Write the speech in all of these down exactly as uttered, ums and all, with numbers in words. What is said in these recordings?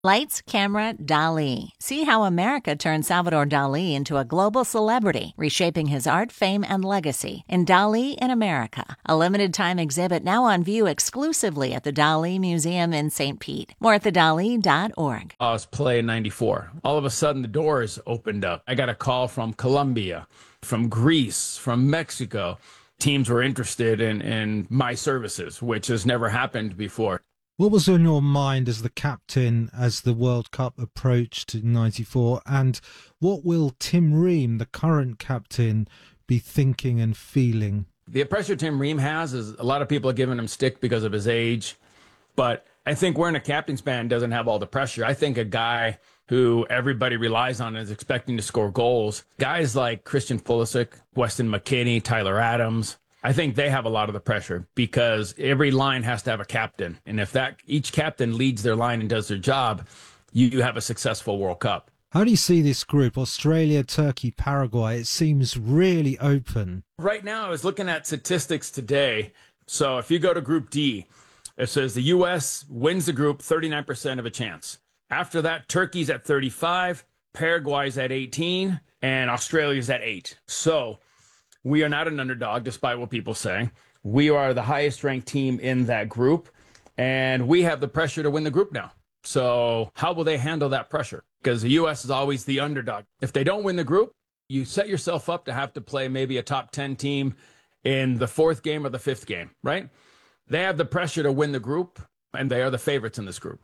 Lights, Camera, Dali. See how America turned Salvador Dali into a global celebrity, reshaping his art, fame, and legacy in Dali in America, a limited-time exhibit now on view exclusively at the Dali Museum in Saint Pete. More at the dali dot org. I was playing ninety-four. All of a sudden, the doors opened up. I got a call from Colombia, from Greece, from Mexico. Teams were interested in, in my services, which has never happened before. What was on your mind as the captain as the World Cup approached in ninety-four? And what will Tim Ream, the current captain, be thinking and feeling? The pressure Tim Ream has is a lot of people are giving him stick because of his age. But I think wearing a captain's band doesn't have all the pressure. I think a guy who everybody relies on and is expecting to score goals, guys like Christian Pulisic, Weston McKennie, Tyler Adams, I think they have a lot of the pressure because every line has to have a captain. And if that each captain leads their line and does their job, you, you have a successful World Cup. How do you see this group? Australia, Turkey, Paraguay. It seems really open. Right now, I was looking at statistics today. So if you go to Group D, it says the U S wins the group thirty-nine percent of a chance. After that, Turkey's at thirty-five, Paraguay's at eighteen, and Australia's at eight. So we are not an underdog, despite what people say. We are the highest ranked team in that group, and we have the pressure to win the group now. So how will they handle that pressure? Because the U S is always the underdog. If they don't win the group, you set yourself up to have to play maybe a top ten team in the fourth game or the fifth game, right? They have the pressure to win the group, and they are the favorites in this group.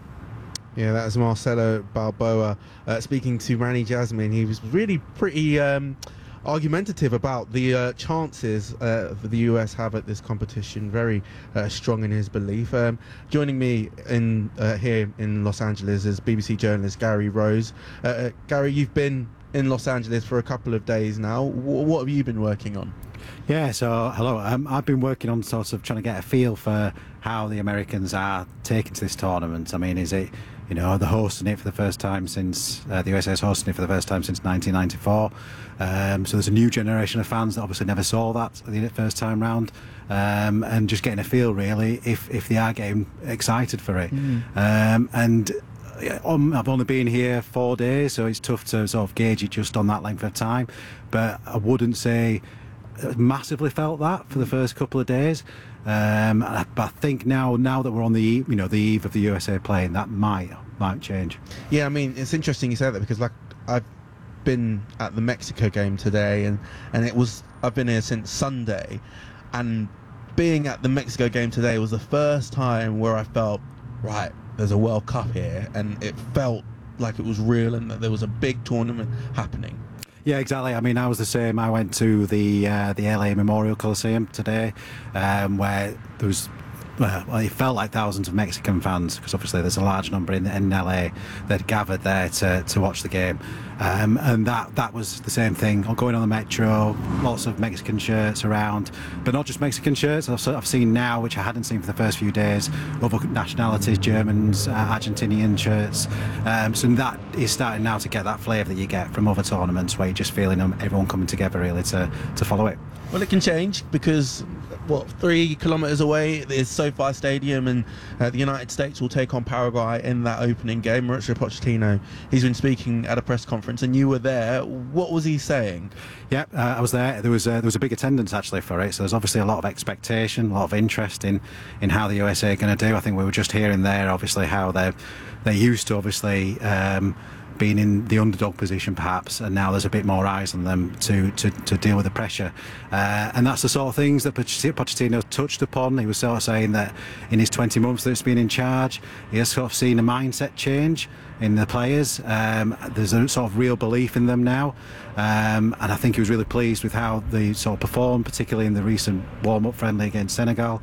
Yeah, that was Marcelo Balboa uh, speaking to Rani Jasmine. He was really pretty Um, argumentative about the uh, chances uh, the U S have at this competition. Very uh, strong in his belief. Um, joining me in uh, here in Los Angeles is B B C journalist Gary Rose. Uh, uh, Gary, you've been in Los Angeles for a couple of days now. W- what have you been working on? Yeah, so hello. Um, I've been working on sort of trying to get a feel for how the Americans are taking to this tournament. I mean, is it, you know, they're hosting it for the first time since, uh, the U S A is hosting it for the first time since nineteen ninety-four. Um, so there's a new generation of fans that obviously never saw that the first time round. Um, and just getting a feel, really, if, if they are getting excited for it. Mm. Um, and um, I've only been here four days, so it's tough to sort of gauge it just on that length of time. But I wouldn't say massively felt that for the first couple of days. Um, but I think now, now that we're on the you know the eve of the U S A playing, that might might change. Yeah, I mean, it's interesting you say that because like I've been at the Mexico game today, and and it was I've been here since Sunday, and being at the Mexico game today was the first time where I felt right. There's a World Cup here, and it felt like it was real and that there was a big tournament happening. Yeah, exactly. I mean, I was the same. I went to the uh, the L A Memorial Coliseum today, um, where there was, well, it felt like thousands of Mexican fans, because obviously there's a large number in, in L A that gathered there to, to watch the game. Um, and that, that was the same thing, going on the metro, lots of Mexican shirts around, but not just Mexican shirts. I've, I've seen now, which I hadn't seen for the first few days, other nationalities, Germans, uh, Argentinian shirts. Um, so that is starting now to get that flavour that you get from other tournaments, where you're just feeling them, everyone coming together really to, to follow it. Well, it can change because, what, three kilometres away is SoFi Stadium, and uh, the United States will take on Paraguay in that opening game. Mauricio Pochettino, he's been speaking at a press conference, and you were there. What was he saying? Yeah, uh, I was there. There was uh, there was a big attendance actually for it, so there's obviously a lot of expectation, a lot of interest in, in how the U S A are going to do. I think we were just hearing there, obviously, how they're, they're used to, obviously, um, being in the underdog position perhaps, and now there's a bit more eyes on them to, to, to deal with the pressure. Uh, and that's the sort of things that Pochettino touched upon. He was sort of saying that in his twenty months that he's been in charge, he has sort of seen a mindset change in the players. Um, there's a sort of real belief in them now. Um, and I think he was really pleased with how they sort of performed, particularly in the recent warm-up friendly against Senegal.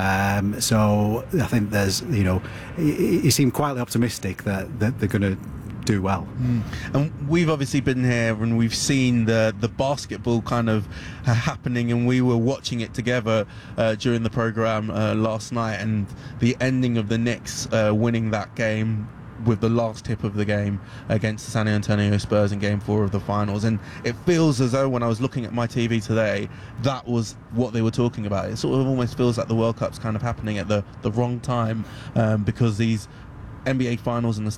Um, so I think there's, you know, he, he seemed quietly optimistic that, that they're going to do well. Mm. And we've obviously been here and we've seen the the basketball kind of uh, happening, and we were watching it together uh, during the program uh, last night, and the ending of the Knicks uh, winning that game with the last tip of the game against the San Antonio Spurs in game four of the finals. And it feels as though when I was looking at my T V today, that was what they were talking about. It sort of almost feels like the World Cup's kind of happening at the, the wrong time, um, because these N B A Finals and the